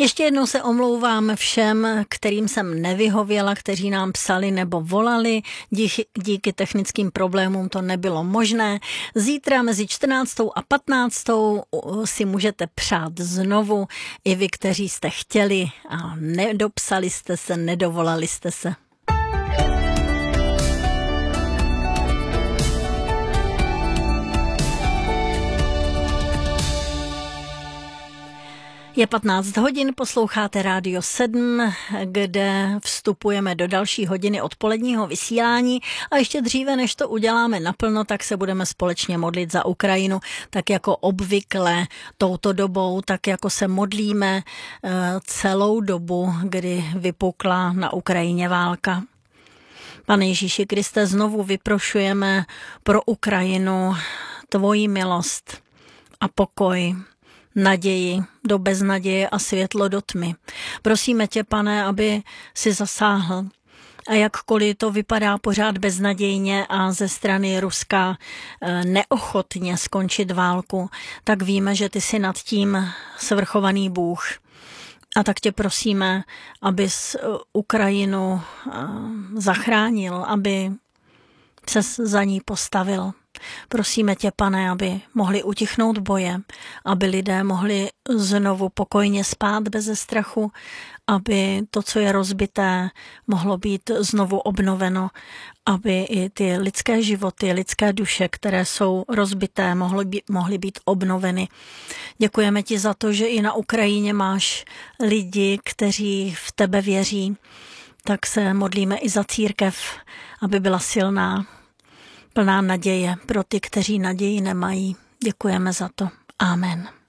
Ještě jednou se omlouvám všem, kterým jsem nevyhověla, kteří nám psali nebo volali. Díky technickým problémům to nebylo možné. Zítra mezi 14. a 15. si můžete přát znovu i vy, kteří jste chtěli a nedopsali jste se, nedovolali jste se. Je 15 hodin, posloucháte Rádio 7, kde vstupujeme do další hodiny odpoledního vysílání a ještě dříve, než to uděláme naplno, tak se budeme společně modlit za Ukrajinu, tak jako obvykle touto dobou, tak jako se modlíme celou dobu, kdy vypukla na Ukrajině válka. Pane Ježíši Kriste, znovu vyprošujeme pro Ukrajinu tvoji milost a pokoj, naději do beznaděje a světlo do tmy. Prosíme tě, Pane, aby si zasáhl. A jakkoliv to vypadá pořád beznadějně a ze strany Ruska neochotně skončit válku, tak víme, že ty jsi nad tím svrchovaný Bůh. A tak tě prosíme, abys Ukrajinu zachránil, aby ses za ní postavil. Prosíme tě, Pane, aby mohli utichnout boje, aby lidé mohli znovu pokojně spát beze strachu, aby to, co je rozbité, mohlo být znovu obnoveno, aby i ty lidské životy, lidské duše, které jsou rozbité, mohly být obnoveny. Děkujeme ti za to, že i na Ukrajině máš lidi, kteří v tebe věří, tak se modlíme i za církev, aby byla silná, plná naděje pro ty, kteří naději nemají. Děkujeme za to. Amen.